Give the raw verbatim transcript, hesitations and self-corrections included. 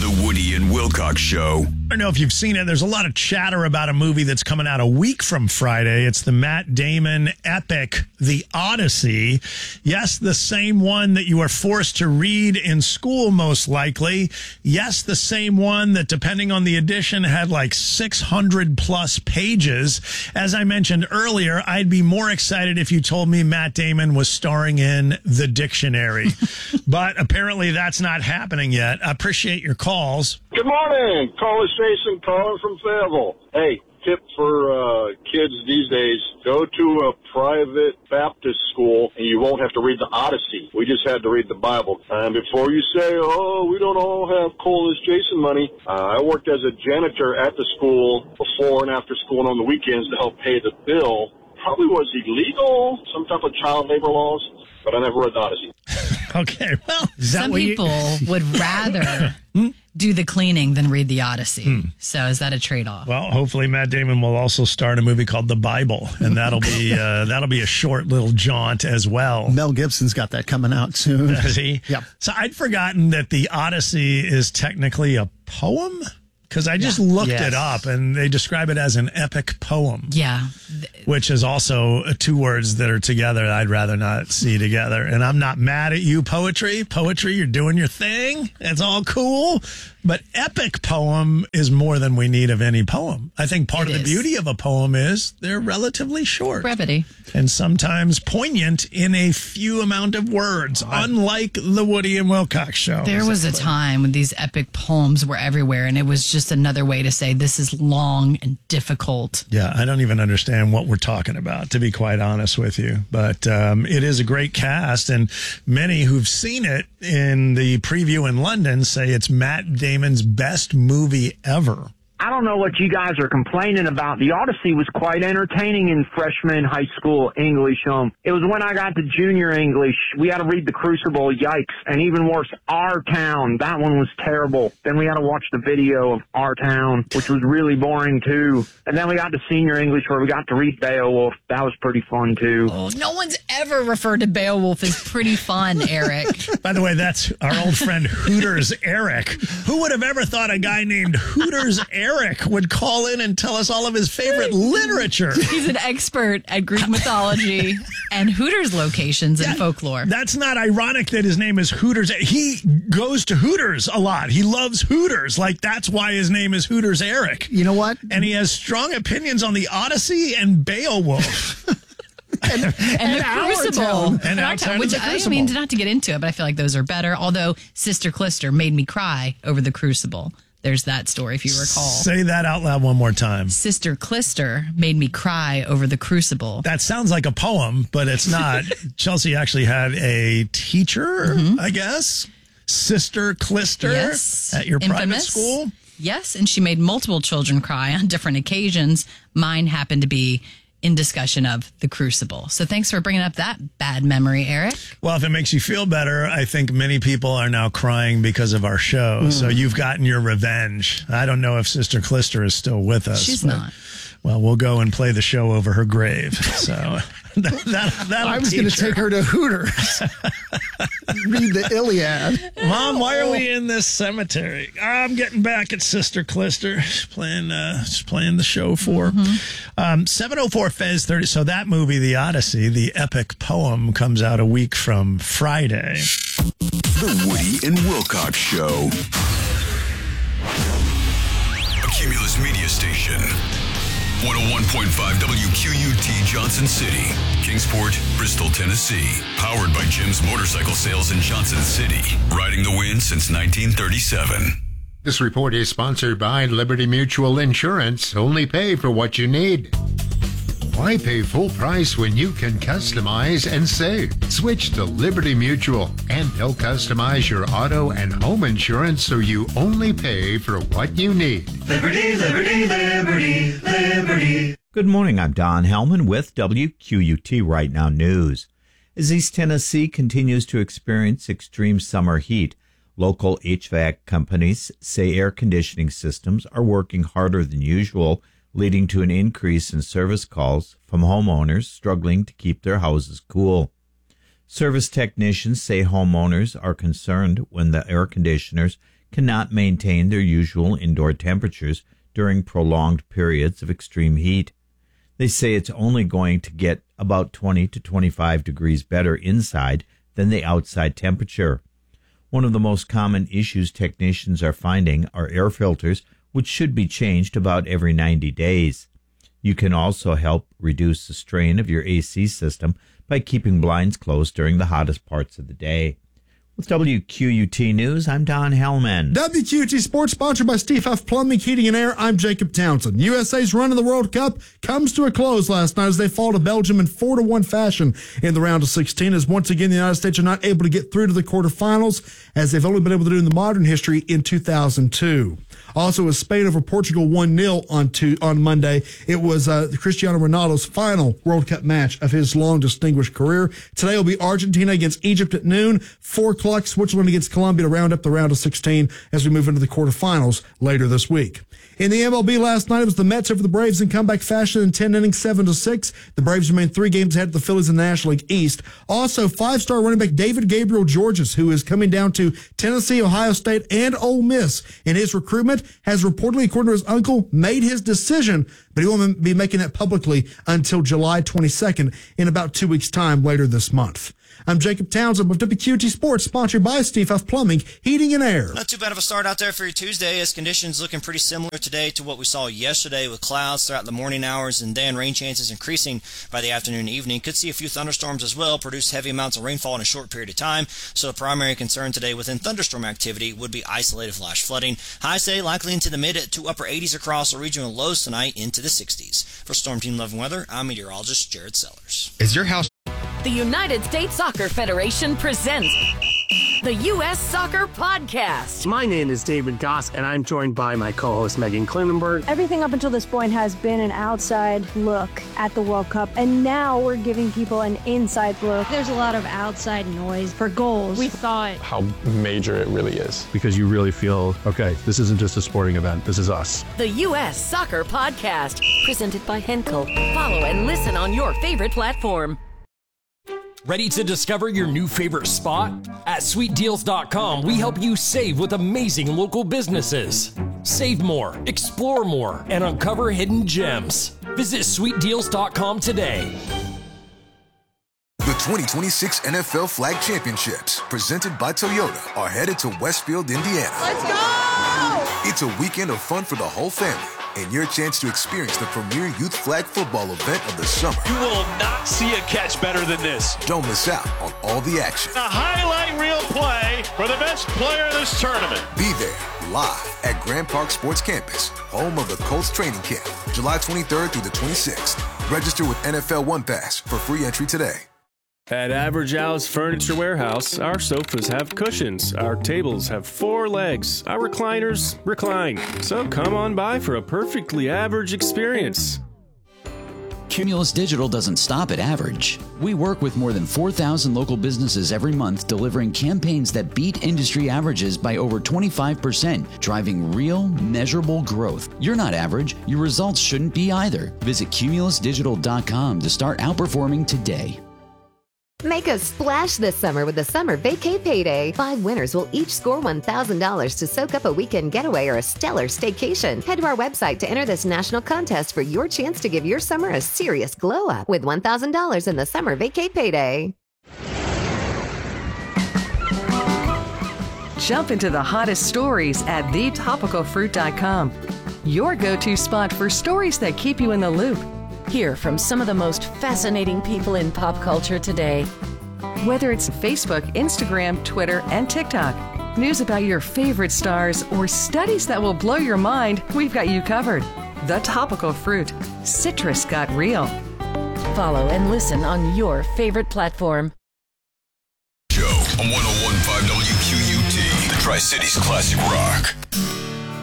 The Woody and Wilcox Show. I don't know if you've seen it. There's a lot of chatter about a movie that's coming out a week from Friday. It's the Matt Damon epic, The Odyssey. Yes, the same one that you are forced to read in school, most likely. Yes, the same one that, depending on the edition, had like six hundred plus pages. As I mentioned earlier, I'd be more excited if you told me Matt Damon was starring in The Dictionary. But apparently that's not happening yet. I appreciate your calls. Good morning. Call us Jason calling from Fayetteville. Hey, tip for uh, kids these days, go to a private Baptist school and you won't have to read the Odyssey. We just had to read the Bible. And before you say, oh, we don't all have Call as Jason money, uh, I worked as a janitor at the school before and after school and on the weekends to help pay the bill. Probably was illegal, some type of child labor laws, but I never read the Odyssey. Okay, well, is that some what people you... would rather do the cleaning than read the Odyssey. Hmm. So is that a trade-off? Well, hopefully Matt Damon will also star in a movie called The Bible, and that'll be uh, that'll be a short little jaunt as well. Mel Gibson's got that coming out soon. Does he? Yep. So I'd forgotten that the Odyssey is technically a poem. Because I just yeah. looked yes. it up, and they describe it as an epic poem. Yeah. Which is also two words that are together I'd rather not see together. And I'm not mad at you, poetry. Poetry, you're doing your thing. It's all cool. But epic poem is more than we need of any poem. I think part it of the is. beauty of a poem is they're relatively short. Brevity. And sometimes poignant in a few amount of words, oh, unlike the Woody and Wilcox Show. There was a time when these epic poems were everywhere, and it was just another way to say this is long and difficult. Yeah, I don't even understand what we're talking about, to be quite honest with you. But um, it is a great cast, and many who've seen it in the preview in London say it's Matt Damon's best movie ever. I don't know what you guys are complaining about. The Odyssey was quite entertaining in freshman high school English. Um, it was when I got to junior English, we had to read The Crucible, yikes. And even worse, Our Town. That one was terrible. Then we had to watch the video of Our Town, which was really boring too. And then we got to senior English where we got to read Beowulf. That was pretty fun too. Oh, no one's ever referred to Beowulf as pretty fun, Eric. By the way, that's our old friend Hooters Eric. Who would have ever thought a guy named Hooters Eric Eric would call in and tell us all of his favorite literature? He's an expert at Greek mythology and Hooters locations that, and folklore. That's not ironic that his name is Hooters. He goes to Hooters a lot. He loves Hooters. Like, that's why his name is Hooters Eric. You know what? And he has strong opinions on the Odyssey and Beowulf. and, and, and the Crucible. And, and Town, which I mean, not to get into it, but I feel like those are better. Although Sister Clister made me cry over the Crucible. There's that story, if you recall. Say that out loud one more time. Sister Clister made me cry over the Crucible. That sounds like a poem, but it's not. Chelsea actually had a teacher, mm-hmm. I guess. Sister Clister yes. at your Infamous. private school. Yes, and she made multiple children cry on different occasions. Mine happened to be in discussion of the Crucible. So thanks for bringing up that bad memory, Eric. Well, if it makes you feel better, I think many people are now crying because of our show. Mm. So you've gotten your revenge. I don't know if Sister Clister is still with us. She's not. Well, we'll go and play the show over her grave. So that, that, I was going to take her to Hooters. Read the Iliad. Mom, why are we in this cemetery? I'm getting back at Sister Clister. She's playing, uh, she's playing the show for mm-hmm. um, seven oh four Fez thirty. So that movie, The Odyssey, the epic poem, comes out a week from Friday. The Woody and Wilcox Show. A Cumulus Media Station. one oh one point five W Q U T Johnson City, Kingsport, Bristol, Tennessee. Powered by Jim's Motorcycle Sales in Johnson City. Riding the wind since nineteen thirty-seven. This report is sponsored by Liberty Mutual Insurance. Only pay for what you need. Why pay full price when you can customize and save? Switch to Liberty Mutual, and they'll customize your auto and home insurance so you only pay for what you need. Liberty, liberty, liberty, liberty. Good morning, I'm Don Hellman with W Q U T Right Now News. As East Tennessee continues to experience extreme summer heat, local H V A C companies say air conditioning systems are working harder than usual, leading to an increase in service calls from homeowners struggling to keep their houses cool. Service technicians say homeowners are concerned when the air conditioners cannot maintain their usual indoor temperatures during prolonged periods of extreme heat. They say it's only going to get about twenty to twenty-five degrees better inside than the outside temperature. One of the most common issues technicians are finding are air filters, which should be changed about every ninety days. You can also help reduce the strain of your A C system by keeping blinds closed during the hottest parts of the day. With W Q U T News, I'm Don Hellman. W Q U T Sports, sponsored by Steve Huff Plumbing, Heating and Air. I'm Jacob Townsend. U S A's run in the World Cup comes to a close last night as they fall to Belgium in four to one fashion in the round of sixteen, as once again the United States are not able to get through to the quarterfinals, as they've only been able to do in the modern history in two thousand two. Also, as Spain over Portugal one nil on two, on Monday, it was uh, Cristiano Ronaldo's final World Cup match of his long distinguished career. Today will be Argentina against Egypt at noon, four o'clock Switzerland against Colombia to round up the round of sixteen as we move into the quarterfinals later this week. In the M L B last night, it was the Mets over the Braves in comeback fashion in ten innings, seven to six. The Braves remain three games ahead of the Phillies in the National League East. Also, five-star running back David Gabriel Georges, who is coming down to Tennessee, Ohio State, and Ole Miss in his recruitment, has reportedly, according to his uncle, made his decision, but he won't be making that publicly until July twenty-second, in about two weeks' time later this month. I'm Jacob Townsend with W Q T Sports, sponsored by Steve Huff Plumbing, Heating and Air. Not too bad of a start out there for your Tuesday, as conditions looking pretty similar today to what we saw yesterday, with clouds throughout the morning hours and then rain chances increasing by the afternoon and evening. Could see a few thunderstorms as well, produce heavy amounts of rainfall in a short period of time. So the primary concern today within thunderstorm activity would be isolated flash flooding. Highs today likely into the mid to upper eighties across the regional lows tonight into the sixties. For Storm Team eleven Weather, I'm meteorologist Jared Sellers. Is your house... The United States Soccer Federation presents the U S Soccer Podcast. My name is David Goss, and I'm joined by my co-host Megan Klinenberg. Everything up until this point has been an outside look at the World Cup, and now we're giving people an inside look. There's a lot of outside noise for goals. We thought how major it really is. Because you really feel, okay, this isn't just a sporting event, this is us. The U S Soccer Podcast, presented by Henkel. Follow and listen on your favorite platform. Ready to discover your new favorite spot? At sweet deals dot com, we help you save with amazing local businesses. Save more, explore more, and uncover hidden gems. Visit sweet deals dot com today. The twenty twenty-six N F L Flag Championships, presented by Toyota, are headed to Westfield, Indiana. Let's go! It's a weekend of fun for the whole family, and your chance to experience the premier youth flag football event of the summer. You will not see a catch better than this. Don't miss out on all the action. A highlight reel play for the best player in this tournament. Be there live at Grand Park Sports Campus, home of the Colts training camp, July twenty-third through the twenty-sixth. Register with N F L One Pass for free entry today. At Average Al's Furniture Warehouse, our sofas have cushions, our tables have four legs, our recliners recline. So come on by for a perfectly average experience. Cumulus Digital doesn't stop at average. We work with more than four thousand local businesses every month, delivering campaigns that beat industry averages by over twenty-five percent, driving real, measurable growth. You're not average. Your results shouldn't be either. Visit cumulus digital dot com to start outperforming today. Make a splash this summer with the Summer Vacay Payday. Five winners will each score one thousand dollars to soak up a weekend getaway or a stellar staycation. Head to our website to enter this national contest for your chance to give your summer a serious glow up with one thousand dollars in the Summer Vacay Payday. Jump into the hottest stories at the topical fruit dot com. Your go-to spot for stories that keep you in the loop. Hear from some of the most fascinating people in pop culture today. Whether it's Facebook, Instagram, Twitter, and TikTok, news about your favorite stars, or studies that will blow your mind, we've got you covered. The Topical Fruit. Citrus got real. Follow and listen on your favorite platform. Show on one oh one point five W Q U T, the Tri-Cities Classic Rock.